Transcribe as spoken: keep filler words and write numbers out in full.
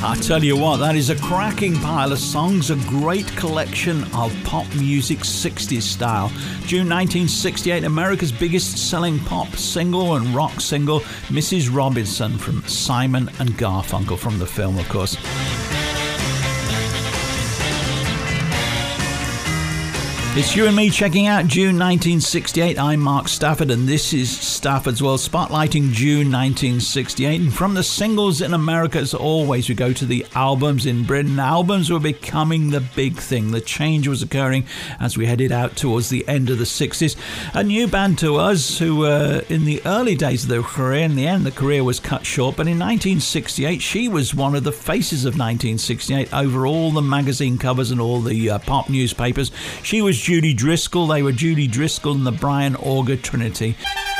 I tell you what, that is a cracking pile of songs, a great collection of pop music sixties style. June nineteen sixty-eight, America's biggest selling pop single and rock single, Missus Robinson from Simon and Garfunkel, from the film, of course. It's you and me checking out June nineteen sixty-eight. I'm Mark Stafford, and this is Stafford's World, spotlighting June nineteen sixty-eight. And from the singles in America, as always, we go to the albums in Britain. Albums were becoming the big thing. The change was occurring as we headed out towards the end of the sixties. A new band to us who were in the early days of their career. In the end, the career was cut short. But in nineteen sixty-eight, she was one of the faces of nineteen sixty-eight over all the magazine covers and all the uh, pop newspapers. She was Judy Driscoll. They were Judy Driscoll and the Brian Auger Trinity.